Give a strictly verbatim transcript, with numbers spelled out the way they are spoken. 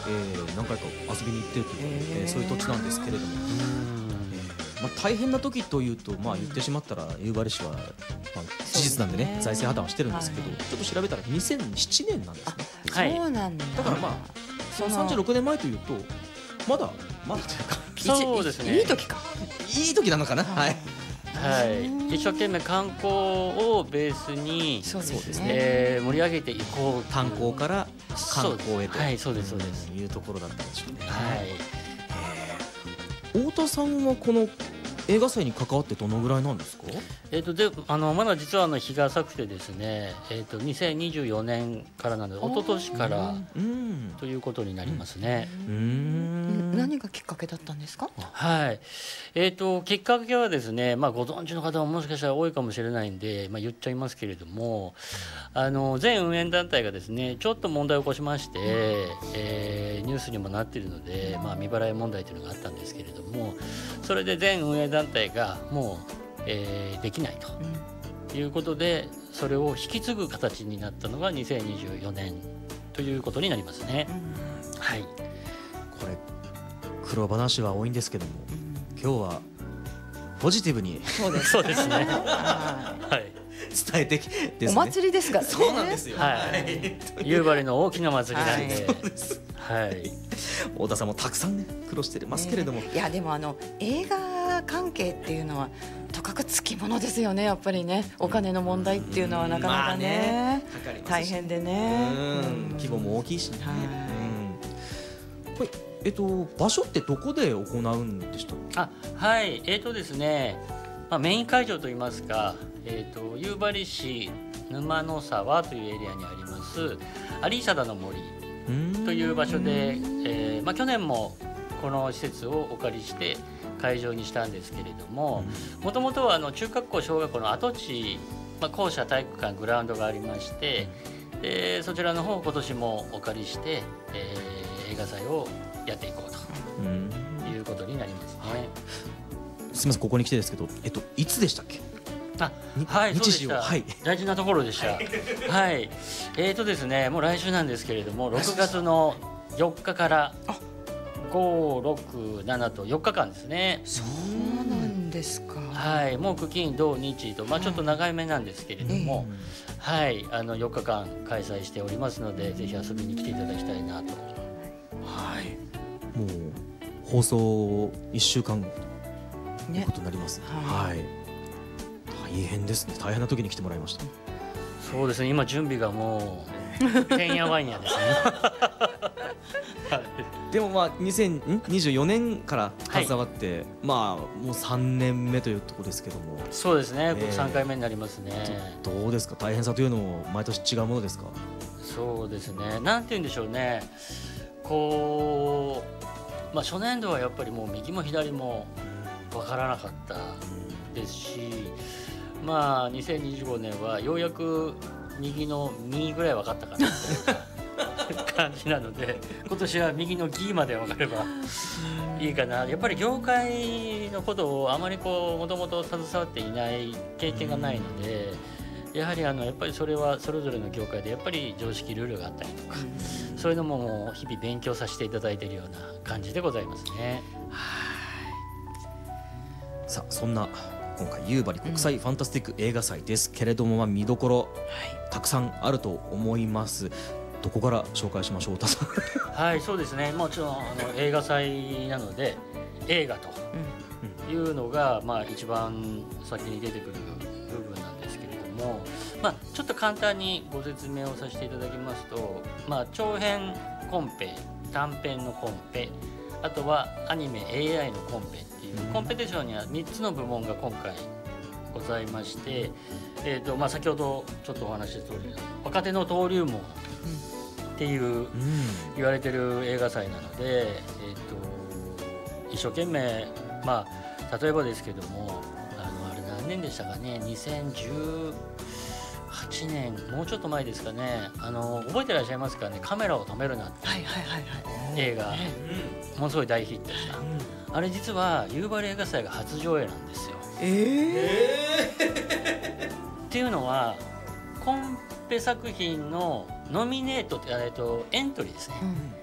えー、何回か遊びに行ってるという、えーえー、そういう土地なんですけれども、えーまあ、大変な時というと、まあ、言ってしまったら夕張市は、まあ、事実なんでね財政破綻はしてるんですけど、はい、ちょっと調べたらにせんななねんなんですね。 はい、そうなんだ。 だからまあそのさんじゅうろくねんまえというとまだまだというかそうですね、 いい時かいい時なのかな。はいはい、一生懸命観光をベースにそうですね、えー、盛り上げていこう。 炭鉱から観光へと、 はい、そうですそうです、 いうところだったんでしょうね。 はい、 えー、太田さんはこの映画祭に関わってどのぐらいなんですか？ えー、とであのまだ実はあの日が浅くてですね、えー、とにせんにじゅうよねんからなので一昨年からということになりますね。 うーん、何がきっかけだったんですか？ はい、えー、ときっかけはですね、まあ、ご存知の方はもしかしたら多いかもしれないんで、まあ、言っちゃいますけれども、あの全運営団体がですねちょっと問題を起こしまして、えー、ニュースにもなっているので、まあ、未払い問題というのがあったんですけれども、それで全運営団体がもう、えー、できないということで、それを引き継ぐ形になったのがにせんにじゅうよねんということになりますね。うん、はい、 これ苦労話は多いんですけども、うん、今日はポジティブにそうですそうですねはい、 伝えてですね、 お祭りですからね。 そうなんですよ、 はい、夕張の大きな祭りなんで、はい、はい、 太田さんもたくさんね苦労してますけれども、 ね、いやでもあの映画関係っていうのはとかくつきものですよね。やっぱりね、お金の問題っていうのはなかなかね、まあ、ね大変でね、 うん規模も大きいしね、はい、うん、これえっと場所ってどこで行うんでしたっけ？ あ、はいえーとですね、まあ、メイン会場といいますか、えーと夕張市沼の沢というエリアにあります有貞の森という場所で、えーまあ、去年もこの施設をお借りして会場にしたんですけれども、もともとはあの中学校小学校の跡地、まあ、校舎体育館グラウンドがありまして、でそちらの方を今年もお借りして、えー、映画祭をやっていこうということになりますね。 はい、すみませんここに来てですけど、えっといつでしたっけ？ あ、はい、そうでした、はい、大事なところでした。はい、えーとですね、もう来週なんですけれども、ろくがつのよっかからご、ろく、しちとよっかかんですね。 そうなんですか。 はい、木金土日と、まあ、ちょっと長い目なんですけれども、はい、あのよっかかん開催しておりますので、ぜひ遊びに来ていただきたいなと。 はい、もう放送いっしゅうかんということになります、ね、はい、大変ですね。大変な時に来てもらいました。 そうですね、今準備がもうてんやわんやですねでもまあにせんにじゅうよねんから携わって、はい、まあもうさんねんめというところですけども。 そうですね、えー、さんかいめになりますね。 ど, どうですか、大変さというのも毎年違うものですか？ そうですね、なんて言うんでしょうね、こう、まあ、初年度はやっぱりもう右も左も分からなかったですし、まあ、にせんにじゅうごねんはようやく右の右ぐらい分かったかなという感じなので、今年は右のギまで分かればいいかな。やっぱり業界のことをあまりこうもともと携わっていない経験がないので、やはりあのやっぱりそれはそれぞれの業界でやっぱり常識ルールがあったりとか、そういうのももう日々勉強させていただいているような感じでございますね。 はい、さあそんな今回夕張国際ファンタスティック映画祭ですけれども、まあ、見どころ、はい、たくさんあると思います。どこから紹介しましょう、太田さん。 はい、そうですね、もちろんあの映画祭なので映画というのが、まあ、一番先に出てくる部分なんですけれども、まあ、ちょっと簡単にご説明をさせていただきますと、まあ、長編コンペ、短編のコンペ、あとはアニメ エーアイ のコンペっていうコンペテーションにはみっつの部門が今回ございまして、えーとまあ、先ほどちょっとお話しした通り若手の登竜門っていう言われてる映画祭なので、えーと一生懸命、まあ、例えばですけども、あのあれ何年でしたかね、にせんじゅうはちねん、もうちょっと前ですかね、あの覚えてらっしゃいますかね、カメラを止めるなって映画、ものすごい大ヒットした、うん、あれ実は夕張映画祭が初上映なんですよ。 えー、っていうのはコンペ作品のノミネートって、えっと、エントリーですね、